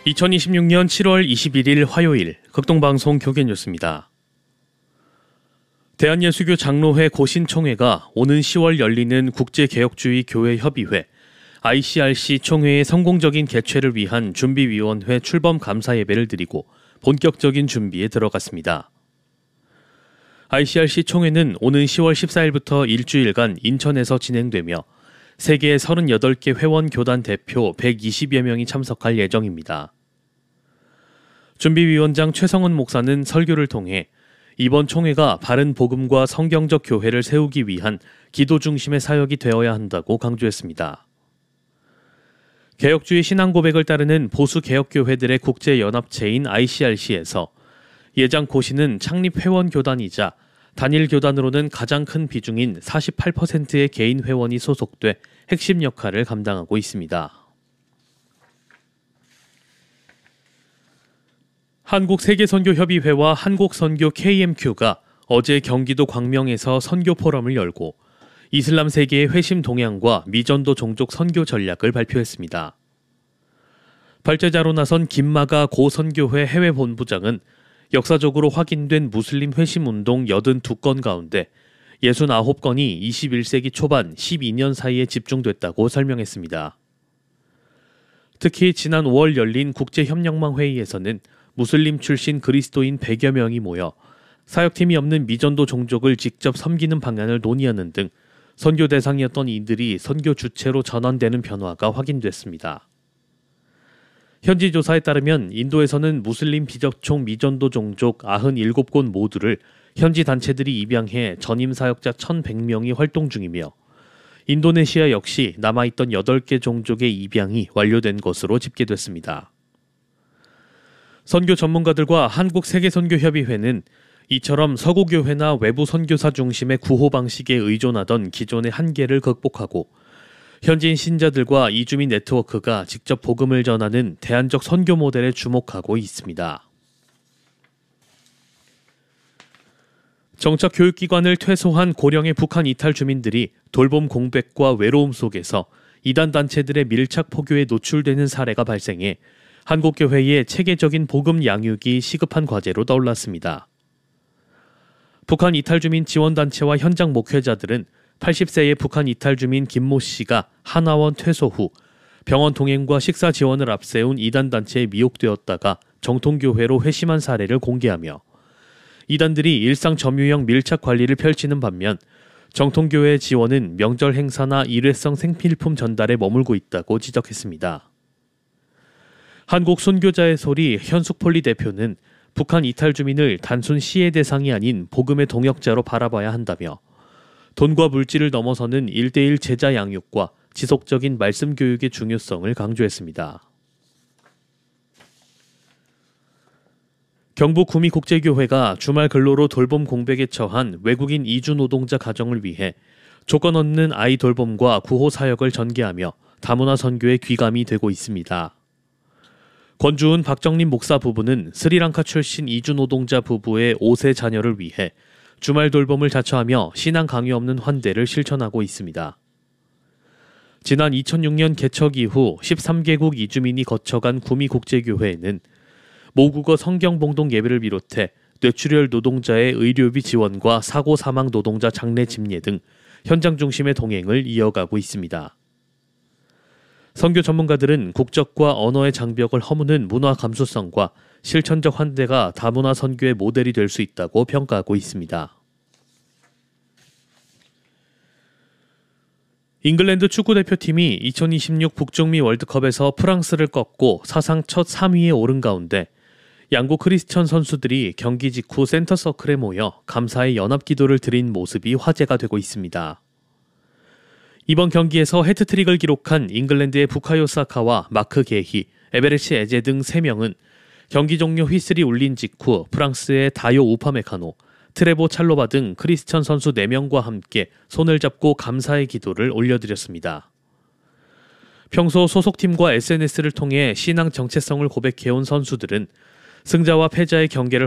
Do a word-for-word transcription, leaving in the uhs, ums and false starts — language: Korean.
이천이십육년 칠월 이십일일 화요일 극동방송 교계뉴스입니다. 대한예수교 장로회 고신총회가 오는 시월 열리는 국제개혁주의 교회 협의회 아이씨알씨 총회의 성공적인 개최를 위한 준비위원회 출범 감사 예배를 드리고 본격적인 준비에 들어갔습니다. 아이씨알씨 총회는 오는 시월 십사일부터 일주일간 인천에서 진행되며 세계 서른여덟 개 회원 교단 대표 백이십여 명이 참석할 예정입니다. 준비위원장 최성훈 목사는 설교를 통해 이번 총회가 바른 복음과 성경적 교회를 세우기 위한 기도 중심의 사역이 되어야 한다고 강조했습니다. 개혁주의 신앙 고백을 따르는 보수 개혁교회들의 국제연합체인 아이씨알씨에서 예장 고신은 창립 회원 교단이자 단일 교단으로는 가장 큰 비중인 사십팔 퍼센트의 개인 회원이 소속돼 핵심 역할을 감당하고 있습니다. 한국세계선교협의회와 한국선교 케이엠큐가 어제 경기도 광명에서 선교 포럼을 열고 이슬람 세계의 회심 동향과 미전도 종족 선교 전략을 발표했습니다. 발제자로 나선 김마가 고선교회 해외본부장은 역사적으로 확인된 무슬림 회심운동 팔십이 건 가운데 육십구 건이 이십일세기 초반 십이 년 사이에 집중됐다고 설명했습니다. 특히 지난 오월 열린 국제협력망 회의에서는 무슬림 출신 그리스도인 백여 명이 모여 사역팀이 없는 미전도 종족을 직접 섬기는 방안을 논의하는 등 선교 대상이었던 이들이 선교 주체로 전환되는 변화가 확인됐습니다. 현지 조사에 따르면 인도에서는 무슬림 비접촉 미전도 종족 구십칠 곳 모두를 현지 단체들이 입양해 전임 사역자 천백 명이 활동 중이며 인도네시아 역시 남아있던 여덟 개 종족의 입양이 완료된 것으로 집계됐습니다. 선교 전문가들과 한국세계선교협의회는 이처럼 서구교회나 외부 선교사 중심의 구호 방식에 의존하던 기존의 한계를 극복하고 현지인 신자들과 이주민 네트워크가 직접 복음을 전하는 대안적 선교 모델에 주목하고 있습니다. 정착교육기관을 퇴소한 고령의 북한 이탈 주민들이 돌봄 공백과 외로움 속에서 이단 단체들의 밀착 포교에 노출되는 사례가 발생해 한국교회의 체계적인 복음 양육이 시급한 과제로 떠올랐습니다. 북한 이탈 주민 지원단체와 현장 목회자들은 팔십 세의 북한 이탈 주민 김모 씨가 하나원 퇴소 후 병원 동행과 식사 지원을 앞세운 이단 단체에 미혹되었다가 정통교회로 회심한 사례를 공개하며 이단들이 일상 점유형 밀착 관리를 펼치는 반면 정통교회의 지원은 명절 행사나 일회성 생필품 전달에 머물고 있다고 지적했습니다. 한국 순교자의 소리 현숙폴리 대표는 북한 이탈 주민을 단순 시의 대상이 아닌 복음의 동역자로 바라봐야 한다며 돈과 물질을 넘어서는 일대일 제자 양육과 지속적인 말씀 교육의 중요성을 강조했습니다. 경북 구미국제교회가 주말 근로로 돌봄 공백에 처한 외국인 이주 노동자 가정을 위해 조건 없는 아이 돌봄과 구호 사역을 전개하며 다문화 선교에 귀감이 되고 있습니다. 권주은 박정림 목사 부부는 스리랑카 출신 이주 노동자 부부의 오 세 자녀를 위해 주말 돌봄을 자처하며 신앙 강요 없는 환대를 실천하고 있습니다. 지난 이천육년 개척 이후 십삼 개국 이주민이 거쳐간 구미국제교회에는 모국어 성경봉독 예배를 비롯해 뇌출혈 노동자의 의료비 지원과 사고 사망 노동자 장례 집례 등 현장 중심의 동행을 이어가고 있습니다. 선교 전문가들은 국적과 언어의 장벽을 허무는 문화 감수성과 실천적 환대가 다문화 선교의 모델이 될 수 있다고 평가하고 있습니다. 잉글랜드 축구대표팀이 이천이십육 북중미 월드컵에서 프랑스를 꺾고 사상 첫 삼 위에 오른 가운데 양국 크리스천 선수들이 경기 직후 센터서클에 모여 감사의 연합기도를 드린 모습이 화제가 되고 있습니다. 이번 경기에서 해트트릭을 기록한 잉글랜드의 부카요 사카와 마크 게히, 에베레치 에제 등 세 명은 경기 종료 휘슬이 울린 직후 프랑스의 다요 우파메카노, 트레보 찰로바 등 크리스천 선수 네 명과 함께 손을 잡고 감사의 기도를 올려드렸습니다. 평소 소속팀과 에스엔에스를 통해 신앙 정체성을 고백해온 선수들은 승자와 패자의 경계를